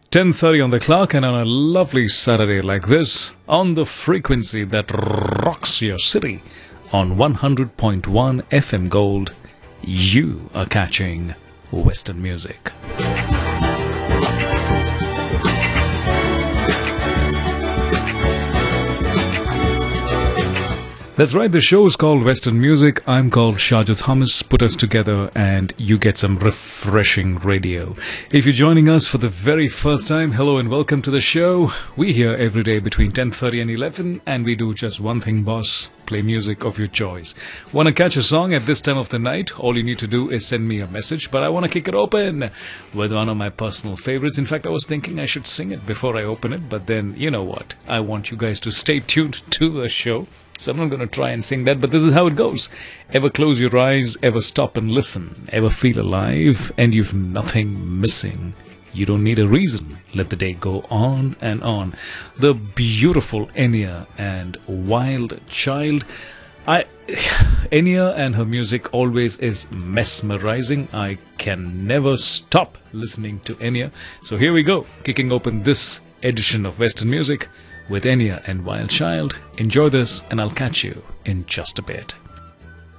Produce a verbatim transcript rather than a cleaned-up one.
ten thirty on the clock, and on a lovely Saturday like this, on the frequency that rocks your city, on one hundred point one F M Gold, you are catching Western music. That's right, the show is called Western Music. I'm called Sharjah Thomas. Put us together and you get some refreshing radio. If you're joining us for the very first time, hello and welcome to the show. We here every day between ten thirty and eleven, and we do just one thing, boss. Play music of your choice. Want to catch a song at this time of the night? All you need to do is send me a message, but I want to kick it open with one of my personal favorites. In fact, I was thinking I should sing it before I open it, but then, you know what? I want you guys to stay tuned to the show. So I'm not going to try and sing that, but this is how it goes. Ever close your eyes, ever stop and listen, ever feel alive, and you've nothing missing. You don't need a reason. Let the day go on and on. The beautiful Enya and Wild Child. I, Enya and her music always is mesmerizing. I can never stop listening to Enya. So here we go, kicking open this edition of Western Music with Enya and Wild Child. Enjoy this, and I'll catch you in just a bit.